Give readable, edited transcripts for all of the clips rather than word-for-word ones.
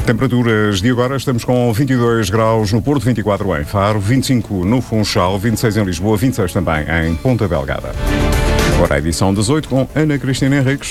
Temperaturas de agora, estamos com 22 graus no Porto, 24 em Faro, 25 no Funchal, 26 em Lisboa, 26 também em Ponta Delgada. Agora a edição 18 com Ana Cristina Henriques.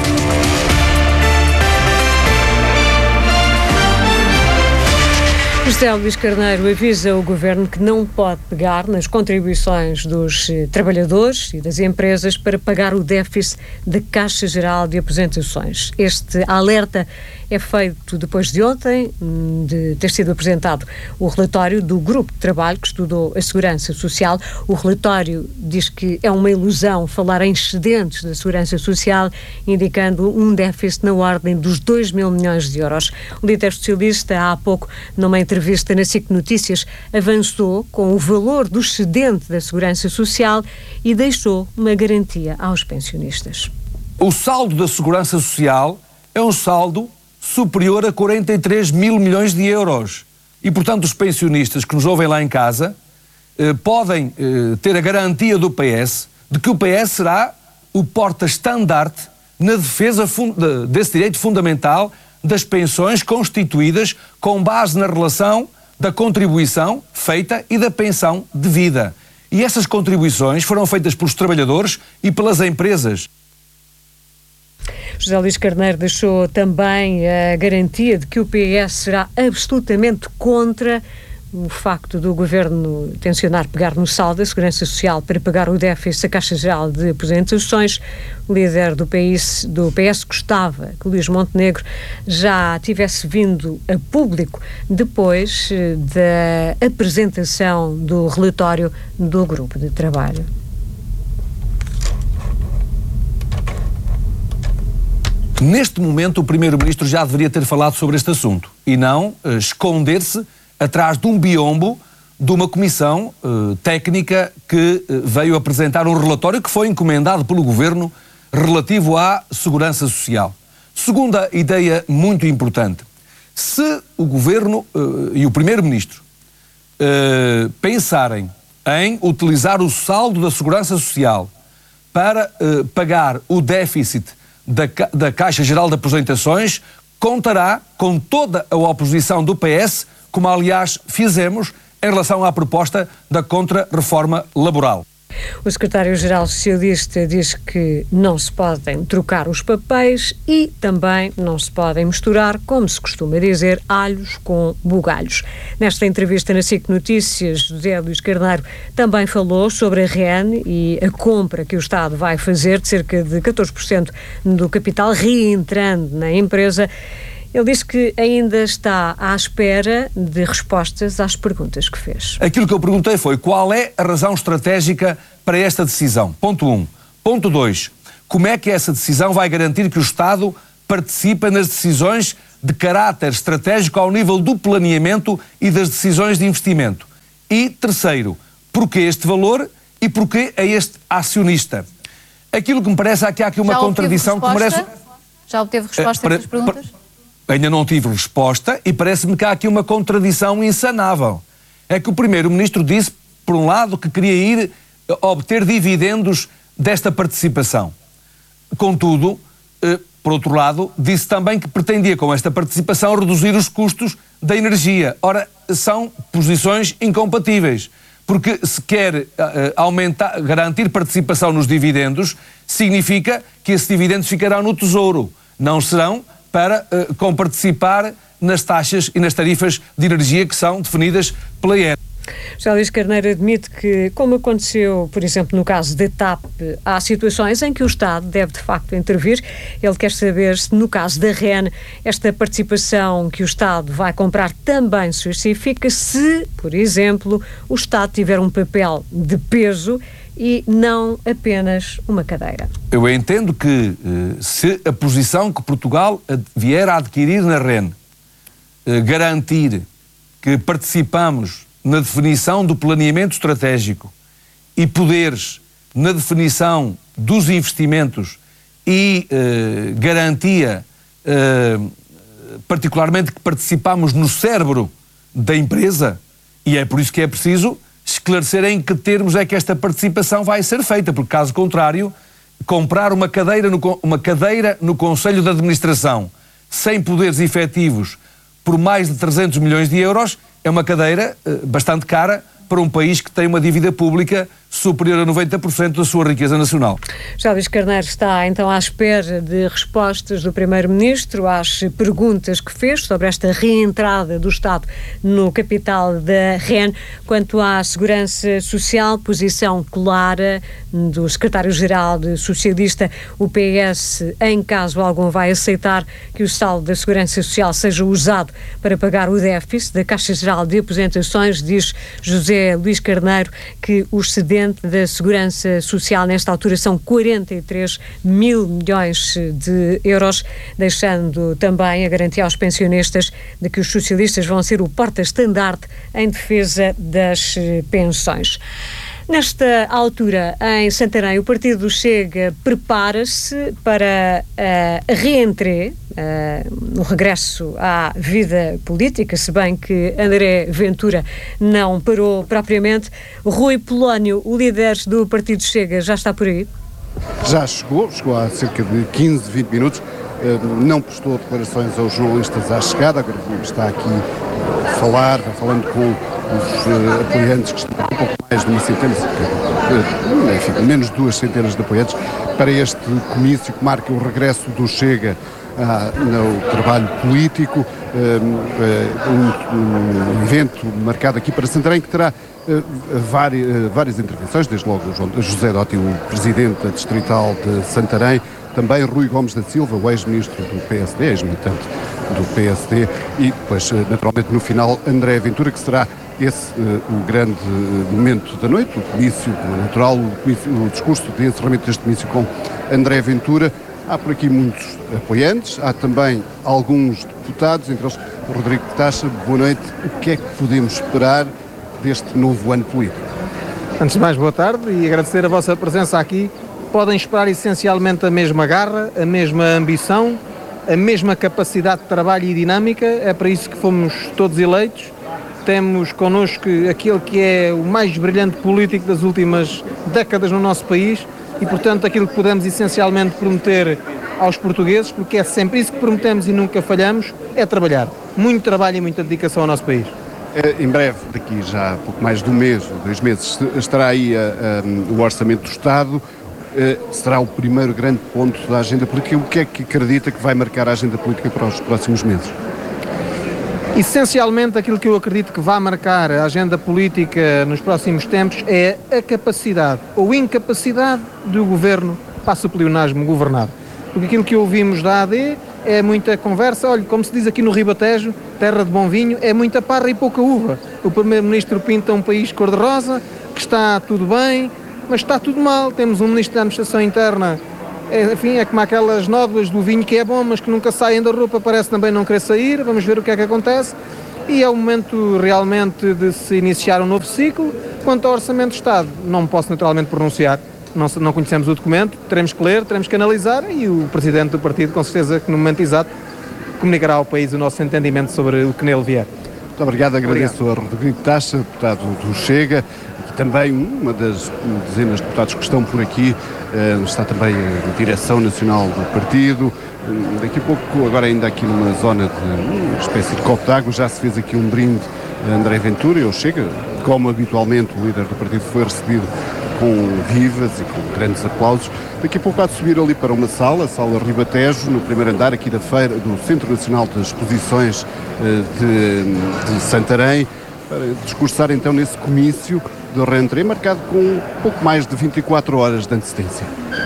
José Luís Carneiro avisa o Governo que não pode pegar nas contribuições dos trabalhadores e das empresas para pagar o déficit da Caixa Geral de Aposentações. Este alerta é feito depois de ontem de ter sido apresentado o relatório do Grupo de Trabalho que estudou a Segurança Social. O relatório diz que é uma ilusão falar em excedentes da Segurança Social, indicando um déficit na ordem dos 2 mil milhões de euros. O líder socialista, há pouco, numa entrevista na SIC Notícias, avançou com o valor do excedente da Segurança Social e deixou uma garantia aos pensionistas. O saldo da Segurança Social é um saldo superior a 43 mil milhões de euros. E, portanto, os pensionistas que nos ouvem lá em casa podem ter a garantia do PS de que o PS será o porta-estandarte na defesa desse direito fundamental das pensões constituídas com base na relação da contribuição feita e da pensão devida. E essas contribuições foram feitas pelos trabalhadores e pelas empresas. José Luís Carneiro deixou também a garantia de que o PS será absolutamente contra o facto do Governo tencionar pegar no saldo da Segurança Social para pagar o déficit da Caixa Geral de Aposentações. O líder do PS gostava que Luís Montenegro já tivesse vindo a público depois da apresentação do relatório do Grupo de Trabalho. Neste momento, o Primeiro-Ministro já deveria ter falado sobre este assunto e não esconder-se atrás de um biombo de uma comissão técnica que veio apresentar um relatório que foi encomendado pelo Governo relativo à Segurança Social. Segunda ideia muito importante. Se o Governo e o Primeiro-Ministro pensarem em utilizar o saldo da Segurança Social para pagar o déficit da Caixa Geral de Aposentações, contará com toda a oposição do PS, como aliás fizemos em relação à proposta da contra-reforma laboral. O secretário-geral socialista diz que não se podem trocar os papéis e também não se podem misturar, como se costuma dizer, alhos com bugalhos. Nesta entrevista na SIC Notícias, José Luís Carneiro também falou sobre a REN e a compra que o Estado vai fazer de cerca de 14% do capital, reentrando na empresa. Ele disse que ainda está à espera de respostas às perguntas que fez. Aquilo que eu perguntei foi qual é a razão estratégica para esta decisão. Ponto 1. Ponto 2. Como é que essa decisão vai garantir que o Estado participa nas decisões de caráter estratégico ao nível do planeamento e das decisões de investimento? E terceiro, porquê este valor e porquê a este acionista? Aquilo que me parece é que há aqui uma contradição que merece... Já obteve resposta a estas perguntas? Ainda não tive resposta e parece-me que há aqui uma contradição insanável. É que o Primeiro-Ministro disse, por um lado, que queria ir obter dividendos desta participação. Contudo, por outro lado, disse também que pretendia, com esta participação, reduzir os custos da energia. Ora, são posições incompatíveis, porque se quer garantir participação nos dividendos, significa que esses dividendos ficarão no Tesouro, não serão para comparticipar nas taxas e nas tarifas de energia que são definidas pela IER. José Luís Carneiro admite que, como aconteceu, por exemplo, no caso da TAP, há situações em que o Estado deve, de facto, intervir. Ele quer saber se, no caso da REN, esta participação que o Estado vai comprar também se justifica se, por exemplo, o Estado tiver um papel de peso e não apenas uma cadeira. Eu entendo que se a posição que Portugal vier a adquirir na REN garantir que participamos na definição do planeamento estratégico e poderes na definição dos investimentos e garantia, particularmente, que participamos no cérebro da empresa, e é por isso que é preciso esclarecer em que termos é que esta participação vai ser feita, porque, caso contrário, comprar uma cadeira no Conselho de Administração sem poderes efetivos por mais de 300 milhões de euros, é uma cadeira bastante cara para um país que tem uma dívida pública superior a 90% da sua riqueza nacional. José Luís Carneiro está então à espera de respostas do Primeiro-Ministro às perguntas que fez sobre esta reentrada do Estado no capital da REN. Quanto à Segurança Social, posição clara do Secretário-Geral Socialista, o PS, em caso algum, vai aceitar que o saldo da Segurança Social seja usado para pagar o déficit da Caixa Geral de Aposentações. Diz José Luís Carneiro que o excedente da Segurança Social nesta altura são 43 mil milhões de euros, deixando também a garantia aos pensionistas de que os socialistas vão ser o porta-estandarte em defesa das pensões. Nesta altura, em Santarém, o partido Chega prepara-se para a reentrée, no regresso à vida política, se bem que André Ventura não parou propriamente. Rui Polónio, o líder do partido Chega, já está por aí? Já chegou há cerca de 15, 20 minutos. Não prestou declarações aos jornalistas à chegada, agora está aqui a falar, vai falando com os apoiantes, que estão um pouco mais de uma centena, enfim, menos de 2 centenas de apoiantes, para este comício que marca o regresso do Chega no trabalho político, um evento marcado aqui para Santarém que terá várias intervenções, desde logo José Dotti, o presidente da Distrital de Santarém, também Rui Gomes da Silva, o ex-ministro do PSD, ex-militante do PSD, e depois, naturalmente, no final, André Ventura, que será esse o grande momento da noite, o comício natural, o discurso de encerramento deste comício com André Ventura. Há por aqui muitos apoiantes, há também alguns deputados, entre eles o Rodrigo Tacha. Boa noite. O que é que podemos esperar deste novo ano político? Antes de mais, boa tarde e agradecer a vossa presença aqui. Podem esperar essencialmente a mesma garra, a mesma ambição, a mesma capacidade de trabalho e dinâmica. É para isso que fomos todos eleitos. Temos connosco aquele que é o mais brilhante político das últimas décadas no nosso país e, portanto, aquilo que podemos essencialmente prometer aos portugueses, porque é sempre isso que prometemos e nunca falhamos, é trabalhar. Muito trabalho e muita dedicação ao nosso país. Em breve, daqui já há pouco mais de um mês, 2 meses, estará aí o Orçamento do Estado. Será o primeiro grande ponto da agenda política. O que é que acredita que vai marcar a agenda política para os próximos meses? Essencialmente, aquilo que eu acredito que vai marcar a agenda política nos próximos tempos é a capacidade ou incapacidade do governo para o pleonasmo governar. Porque aquilo que ouvimos da AD é muita conversa, olha, como se diz aqui no Ribatejo, terra de bom vinho, é muita parra e pouca uva. O Primeiro-Ministro pinta um país cor-de-rosa, que está tudo bem, mas está tudo mal. Temos um Ministro da Administração Interna, enfim, é como aquelas nódoas do vinho que é bom, mas que nunca saem da roupa, parece também não querer sair. Vamos ver o que é que acontece. E é o momento realmente de se iniciar um novo ciclo. Quanto ao Orçamento do Estado, não me posso naturalmente pronunciar. Não conhecemos o documento, teremos que ler, teremos que analisar e o Presidente do Partido, com certeza que no momento exato, comunicará ao país o nosso entendimento sobre o que nele vier. Muito obrigado, agradeço a Rodrigo Tacha, deputado do Chega, e também uma das dezenas de deputados que estão por aqui, está também a Direção Nacional do Partido. Daqui a pouco, agora ainda aqui numa zona de uma espécie de copo d'água, já se fez aqui um brinde a André Ventura e ao Chega, como habitualmente o líder do partido foi recebido com vivas e com grandes aplausos. Daqui a pouco há de subir ali para uma sala, a Sala Ribatejo, no primeiro andar aqui da feira do Centro Nacional de Exposições de Santarém, para discursar então nesse comício do reentrée, marcado com pouco mais de 24 horas de antecedência.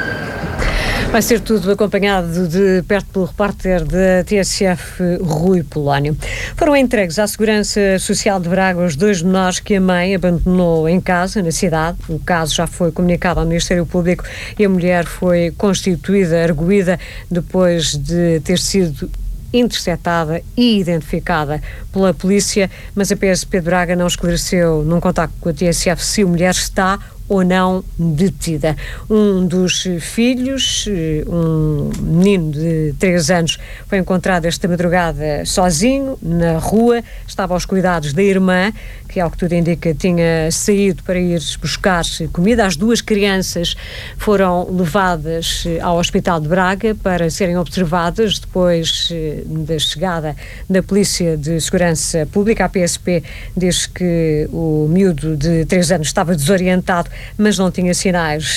Vai ser tudo acompanhado de perto pelo repórter da TSF, Rui Polónio. Foram entregues à Segurança Social de Braga os 2 menores que a mãe abandonou em casa, na cidade. O caso já foi comunicado ao Ministério Público e a mulher foi constituída, arguída, depois de ter sido interceptada e identificada pela polícia, mas a PSP de Braga não esclareceu num contacto com a TSF se a mulher está ou não detida. Um dos filhos, um menino de 3 anos, foi encontrado esta madrugada sozinho na rua, estava aos cuidados da irmã, que ao que tudo indica tinha saído para ir buscar comida. As 2 crianças foram levadas ao Hospital de Braga para serem observadas depois da chegada da Polícia de Segurança Pública. A PSP diz que o miúdo de 3 anos estava desorientado, mas não tinha sinais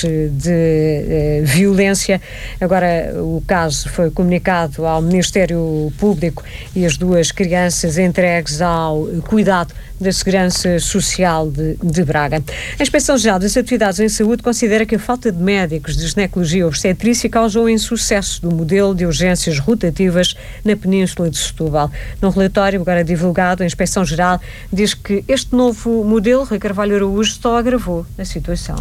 de violência. Agora o caso foi comunicado ao Ministério Público e as 2 crianças entregues ao cuidado da Segurança Social de Braga. A Inspeção-Geral das Atividades em Saúde considera que a falta de médicos de ginecologia e obstetrícia causou o insucesso do modelo de urgências rotativas na Península de Setúbal. No relatório agora divulgado, a Inspeção-Geral diz que este novo modelo, Rui Carvalho Araújo, só agravou a situação.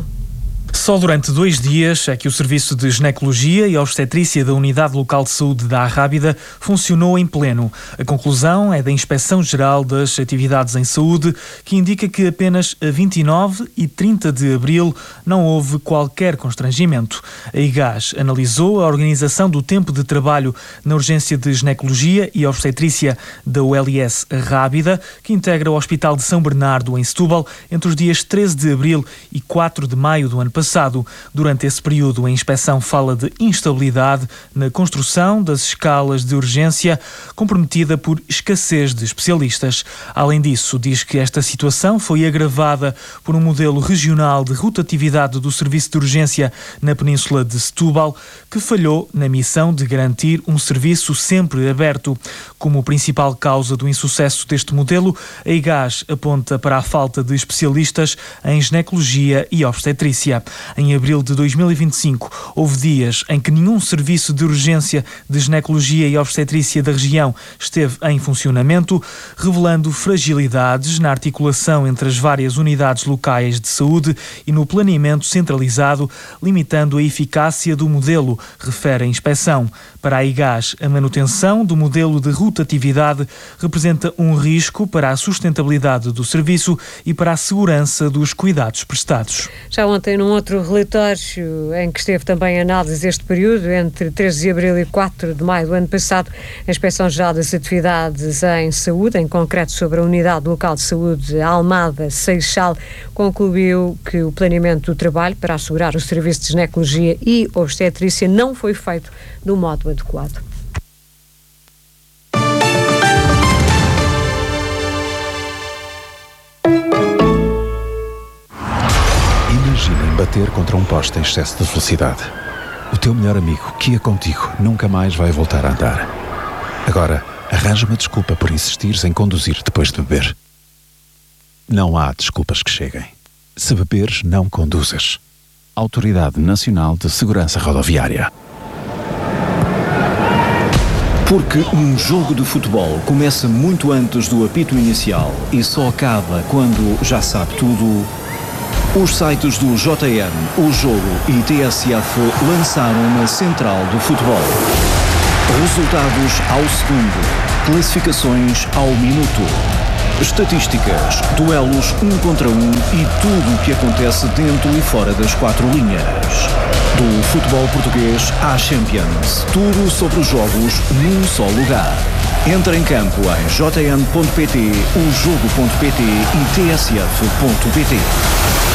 Só durante 2 dias é que o Serviço de Ginecologia e Obstetrícia da Unidade Local de Saúde da Arrábida funcionou em pleno. A conclusão é da Inspeção-Geral das Atividades em Saúde, que indica que apenas a 29 e 30 de abril não houve qualquer constrangimento. A IGAS analisou a organização do tempo de trabalho na Urgência de Ginecologia e Obstetrícia da ULS Arrábida, que integra o Hospital de São Bernardo, em Setúbal, entre os dias 13 de abril e 4 de maio do ano passado. Durante esse período, a inspeção fala de instabilidade na construção das escalas de urgência, comprometida por escassez de especialistas. Além disso, diz que esta situação foi agravada por um modelo regional de rotatividade do serviço de urgência na Península de Setúbal, que falhou na missão de garantir um serviço sempre aberto. Como principal causa do insucesso deste modelo, a IGAS aponta para a falta de especialistas em ginecologia e obstetrícia. Em abril de 2025, houve dias em que nenhum serviço de urgência de ginecologia e obstetrícia da região esteve em funcionamento, revelando fragilidades na articulação entre as várias unidades locais de saúde e no planeamento centralizado, limitando a eficácia do modelo, refere a inspeção. Para a IGAS, a manutenção do modelo de rotatividade representa um risco para a sustentabilidade do serviço e para a segurança dos cuidados prestados. Já ontem, num outro relatório em que esteve também a análise deste período, entre 13 de abril e 4 de maio do ano passado, a Inspeção-Geral das Atividades em Saúde, em concreto sobre a Unidade Local de Saúde Almada Seixal, concluiu que o planeamento do trabalho para assegurar o serviço de ginecologia e obstetrícia não foi feito do modo adequado. Imaginem bater contra um poste em excesso de velocidade. O teu melhor amigo, que ia contigo, nunca mais vai voltar a andar. Agora, arranja uma desculpa por insistires em conduzir depois de beber. Não há desculpas que cheguem. Se beberes, não conduzas. Autoridade Nacional de Segurança Rodoviária. Porque um jogo de futebol começa muito antes do apito inicial e só acaba quando já sabe tudo, os sites do JN, O Jogo e TSF lançaram uma central do futebol. Resultados ao segundo, classificações ao minuto, estatísticas, duelos 1 contra 1 e tudo o que acontece dentro e fora das 4 linhas. Do futebol português à Champions, tudo sobre os jogos num só lugar. Entra em campo em jn.pt, ojogo.pt e tsf.pt.